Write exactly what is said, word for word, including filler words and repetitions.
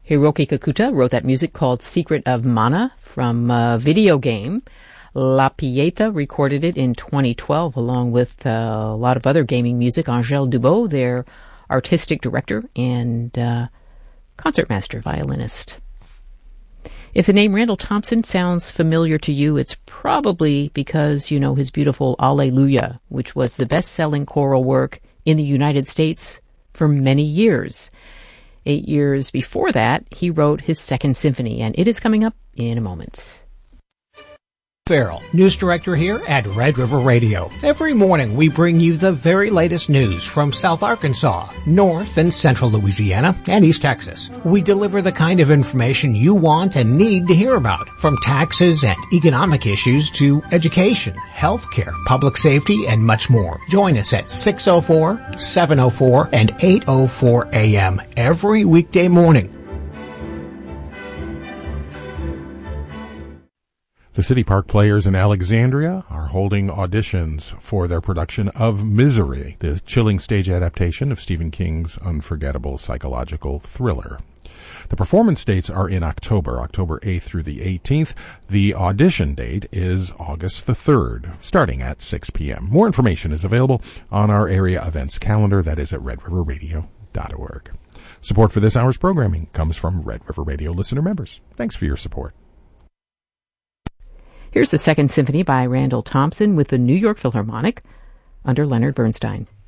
Hiroki Kakuta wrote that music called Secret of Mana from a video game. La Pieta recorded it in twenty twelve along with uh, a lot of other gaming music. Angèle Dubois, their artistic director and uh, concertmaster violinist. If the name Randall Thompson sounds familiar to you, it's probably because you know his beautiful Alleluia, which was the best-selling choral work in the United States for many years. Eight years before that, he wrote his second symphony, and it is coming up in a moment. Farrell, news director here at Red River Radio. Every morning we bring you the very latest news from South Arkansas, North and Central Louisiana, and East Texas. We deliver the kind of information you want and need to hear about, from taxes and economic issues to education, healthcare, public safety, and much more. Join us at six oh four, seven oh four, and eight oh four a m every weekday morning. The City Park Players in Alexandria are holding auditions for their production of Misery, the chilling stage adaptation of Stephen King's unforgettable psychological thriller. The performance dates are in October, October eighth through the eighteenth. The audition date is August the third, starting at six p.m. More information is available on our area events calendar, that is at red river radio dot org. Support for this hour's programming comes from Red River Radio listener members. Thanks for your support. Here's the Second Symphony by Randall Thompson with the New York Philharmonic under Leonard Bernstein.